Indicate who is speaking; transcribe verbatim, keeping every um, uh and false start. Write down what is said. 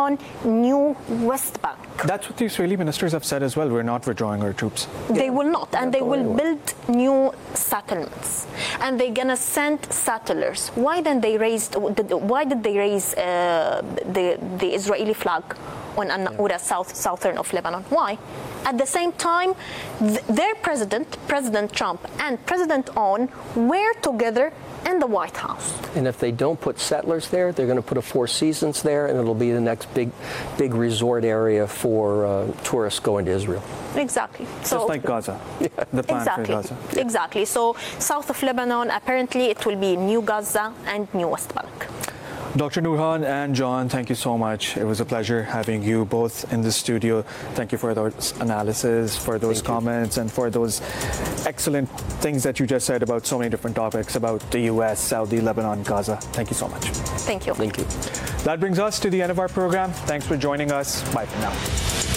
Speaker 1: Lebanon, new West Bank.
Speaker 2: That's what the Israeli ministers have said as well. We're not withdrawing our troops.
Speaker 1: They will not, and
Speaker 3: Yeah,
Speaker 1: they will
Speaker 3: anyway.
Speaker 1: build new settlements, and they're gonna send settlers. Why then they raised? Why did they raise uh, the the Israeli flag on An-Naqoura, south southern of Lebanon? Why? At the same time, th- their president, President Trump, and President On were together in the White House.
Speaker 3: And if they don't put settlers there, they're going to put a Four Seasons there, and it'll be the next big, big resort area for uh, tourists going to Israel.
Speaker 1: Exactly.
Speaker 2: Just like Gaza. The plan
Speaker 1: exactly.
Speaker 2: for Gaza.
Speaker 1: Exactly. So south of Lebanon, apparently it will be New Gaza and New West Bank.
Speaker 2: Doctor Nourhan and John, thank you so much. It was a pleasure having you both in the studio. Thank you for those analysis, for those
Speaker 3: Thank you.
Speaker 2: comments, and for those excellent things that you just said about so many different topics about the U S, Saudi, Lebanon, Gaza. Thank you so much.
Speaker 1: Thank you.
Speaker 3: Thank you.
Speaker 2: That brings us to the end of our program. Thanks for joining us. Bye for now.